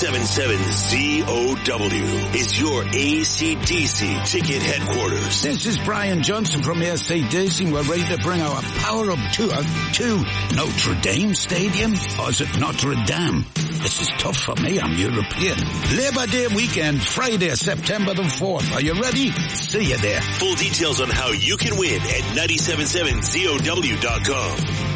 97.7 ZOW is your AC/DC ticket headquarters. This is Brian Johnson from AC/DC. We're ready to bring our Power Up Tour to Notre Dame Stadium. Or is it Notre Dame? This is tough for me. I'm European. Labor Day weekend, Friday, September the 4th. Are you ready? See you there. Full details on how you can win at 977ZOW.com.